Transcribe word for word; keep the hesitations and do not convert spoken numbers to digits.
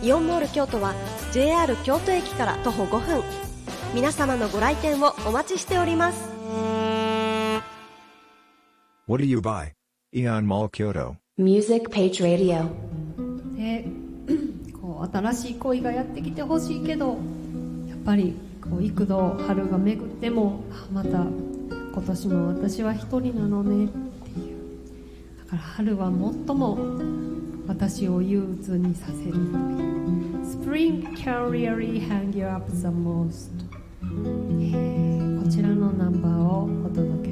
イオンモール京都は ジェイアール 京都駅から徒歩ごふん。皆様のご来店をお待ちしております。 What do you buy? Ion Mall Kyoto Music Page Radio でこう新しい恋がやってきてほしいけど、やっぱりこう幾度春が巡ってもあまた今年も私は一人なのねっていう。だから春は最も私を憂鬱にさせる。 Spring can really hang you up the most、えー、こちらのナンバーをお届け